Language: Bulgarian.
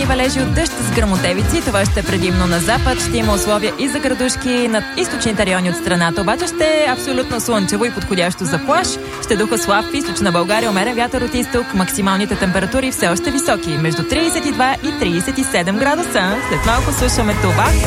силни валежи от дъжд с гръмотевици. Това ще е предимно на запад. Ще има условия и за градушки над източните райони от страната. Обаче ще е абсолютно слънчево и подходящо за плаж. Ще духа слаб в източна България, умерен вятър от изток. Максималните температури все още високи, между 32 и 37 градуса. След малко слушаме това.